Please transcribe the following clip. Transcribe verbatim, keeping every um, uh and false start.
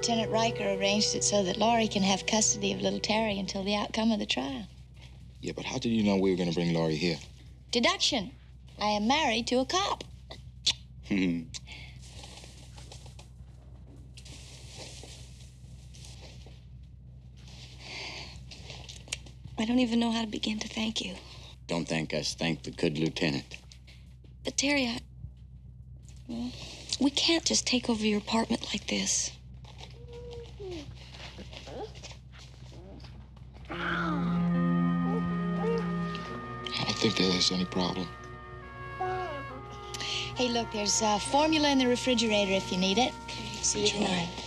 Lieutenant Riker arranged it so that Laurie can have custody of little Terry until the outcome of the trial. Yeah, but how did you know we were going to bring Laurie here? Deduction. I am married to a cop. Hmm. I don't even know how to begin to thank you. Don't thank us. Thank the good lieutenant. But, Terry, I... Well, we can't just take over your apartment like this. I don't think there's any problem. Hey, look, there's uh, formula in the refrigerator if you need it. See you tonight.